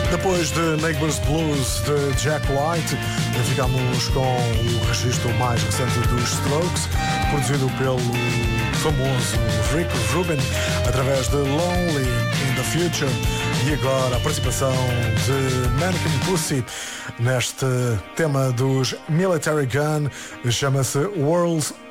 Depois de Neighbours Blues de Jack White, ficamos com o registro mais recente dos Strokes, produzido pelo famoso Rick Rubin, através de Lonely in the Future, e agora a participação de Mannequin Pussy neste tema dos Military Gun, chama-se World's